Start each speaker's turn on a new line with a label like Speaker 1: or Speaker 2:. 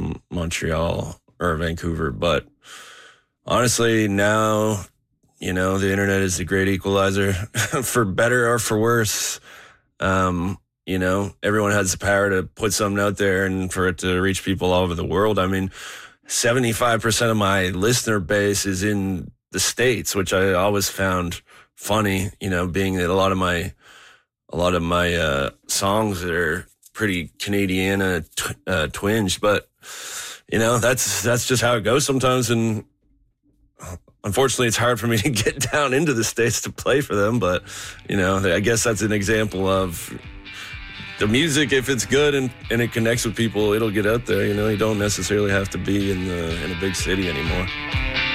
Speaker 1: from Montreal or Vancouver. But honestly, now, the internet is the great equalizer for better or for worse. Everyone has the power to put something out there and for it to reach people all over the world. I mean, 75% of my listener base is in the States, which I always found funny, being that a lot of my songs are pretty Canadian twinged, but that's just how it goes sometimes. And unfortunately, it's hard for me to get down into the States to play for them. But I guess that's an example of the music. If it's good and it connects with people, it'll get out there. You don't necessarily have to be in a big city anymore.